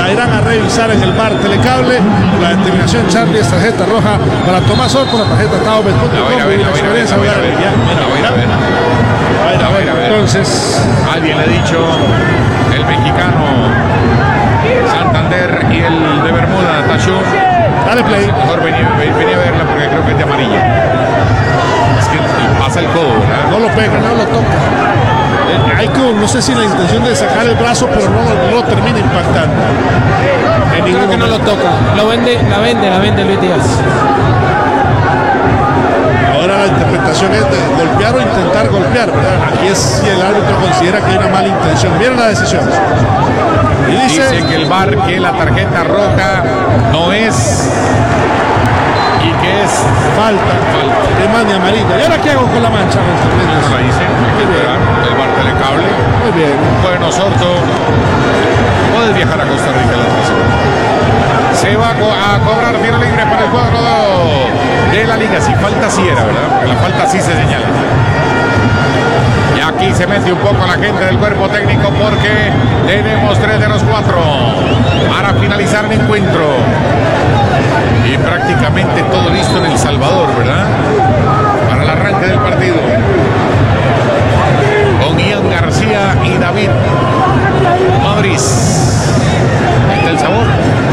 La irán a revisar en el bar Telecable. La determinación Charlie es tarjeta roja para Tomás Orco, la tarjeta taobet.com. A ver, entonces alguien le ha dicho, el mexicano Santander y el de Bermuda, Tachón. Dale play. Mejor venía a verla porque creo que es de amarilla. Es que pasa el codo, ¿verdad? No lo pega, no lo toca. Hay como, no sé si la intención de sacar el brazo, pero no lo termina impactando. Creo que no lo toca. La vende Luis Díaz. Ahora la interpretación es de golpear o intentar golpear, ¿verdad? Aquí es si el árbitro considera que hay una mala intención. Miren la decisión. Y dice que el VAR que la tarjeta roja no es y que es falta. De mani amarilla. ¿Y ahora qué hago con la mancha? No la dice. El VAR Telecable. Muy bien. Bueno, Sorto, puedes viajar a Costa Rica la próxima. Se va a cobrar tiro libre para el cuadro de la liga. Si falta sí era, ¿verdad? Porque la falta sí se señala. Y aquí se mete un poco la gente del cuerpo técnico porque tenemos 3 de los 4 para finalizar el encuentro. Y prácticamente todo listo en El Salvador, ¿verdad? Para el arranque del partido. Con Ian García y David Madrid. ¿Está el sabor?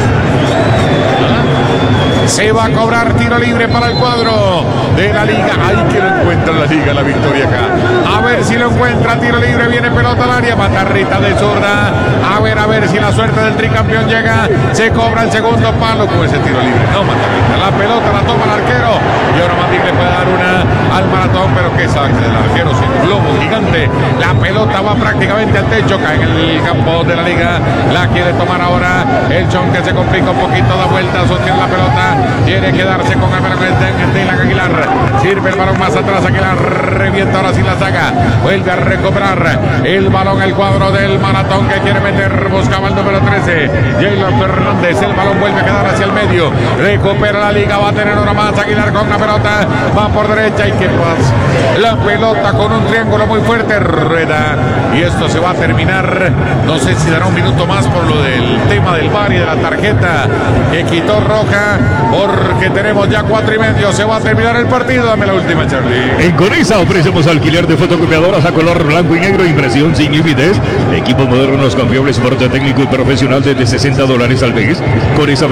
Se va a cobrar tiro libre para el cuadro de la liga. Ahí que lo encuentra la liga, la victoria acá. A ver si lo encuentra, tiro libre, viene pelota al área, Matarrita de zurda. A ver si la suerte del tricampeón llega. Se cobra el segundo palo con ese tiro libre. No, Matarrita, la pelota la toma el arquero. Y ahora Matic le puede dar una al maratón, pero que saque del arquero sin globo gigante. La pelota va prácticamente al techo, cae en el campo de la liga. La quiere tomar ahora el Chon, que se complica un poquito, da vuelta, sostiene la pelota. Tiene que darse con el balón de Dylan Aguilar. Sirve el balón más atrás. Aguilar revienta ahora sin la saga. Vuelve a recuperar el balón el cuadro del maratón que quiere meter. Buscaba el número 13. Jaylor Fernández. El balón vuelve a quedar hacia el medio. Recupera la liga. Va a tener ahora más Aguilar con la pelota. Va por derecha. ¿Y qué pasa? La pelota con un triángulo muy fuerte. Rueda. Y esto se va a terminar. No sé si dará un minuto más por lo del tema del VAR y de la tarjeta que quitó roja. Porque tenemos ya 4:30. Se va a terminar el partido. Dame la última, Charlie. En Coriza ofrecemos alquiler de fotocopiadoras a color blanco y negro, impresión sin límites, equipos modernos, confiables, soporte técnico y profesional desde $60 al mes. Coriza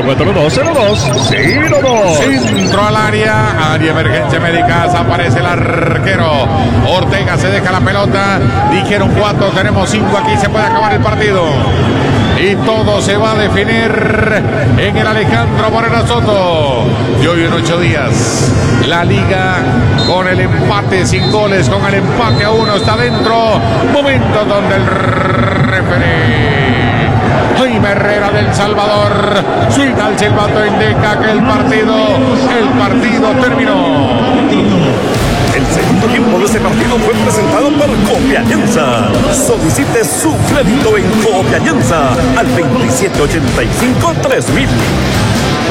24420202. Centro al área emergencia médica. Aparece el arquero. Ortega se deja la pelota. Dijeron 4, tenemos 5. Aquí se puede acabar el partido. Y todo se va a definir en el Alejandro Moreno Soto. Y hoy en 8 días, la liga con el empate sin goles, con el empate a 1 está dentro. Momento donde el referee Jaime Herrera del Salvador suena el silbato, indica que el partido terminó. El segundo tiempo de este partido fue presentado por Cofianza. Solicite su crédito en Cofianza al 2785-3000.